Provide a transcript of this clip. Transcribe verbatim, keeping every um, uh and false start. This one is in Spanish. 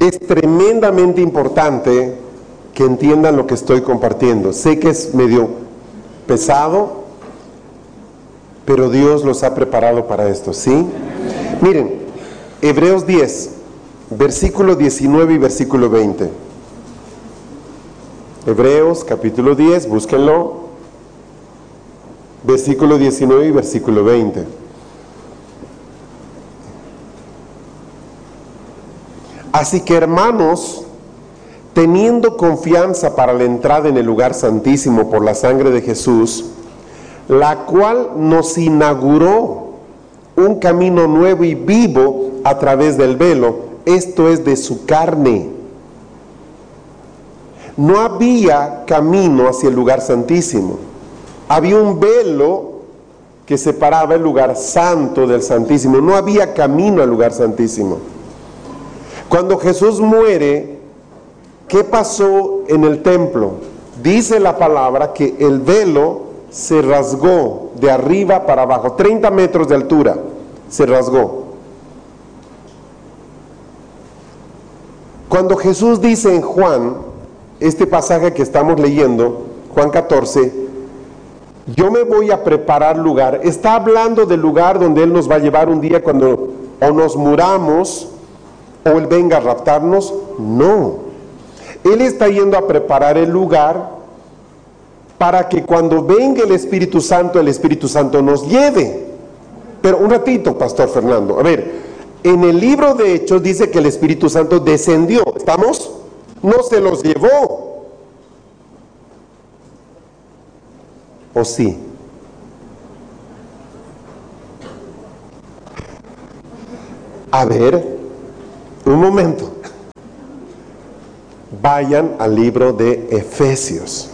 Es tremendamente importante que entiendan lo que estoy compartiendo. Sé que es medio pesado, pero Dios los ha preparado para esto, ¿sí? Miren, Hebreos diez, versículo diecinueve y versículo veinte. Hebreos capítulo diez, búsquenlo. Versículo diecinueve y versículo veinte. Así que, hermanos, teniendo confianza para la entrada en el lugar santísimo por la sangre de Jesús, la cual nos inauguró un camino nuevo y vivo a través del velo, esto es de su carne. No había camino hacia el lugar santísimo. Había un velo que separaba el lugar santo del santísimo. No había camino al lugar santísimo. Cuando Jesús muere, ¿qué pasó en el templo? Dice la palabra que el velo se rasgó de arriba para abajo, treinta metros de altura, se rasgó. Cuando Jesús dice en Juan, este pasaje que estamos leyendo, Juan catorce, yo me voy a preparar lugar, está hablando del lugar donde Él nos va a llevar un día cuando o nos muramos o Él venga a raptarnos. No, Él está yendo a preparar el lugar para que cuando venga el Espíritu Santo, el Espíritu Santo nos lleve. Pero un ratito, Pastor Fernando, a ver, en el libro de Hechos dice que el Espíritu Santo descendió, ¿estamos? No se los llevó. ¿O sí? A ver, un momento. Vayan al libro de Efesios.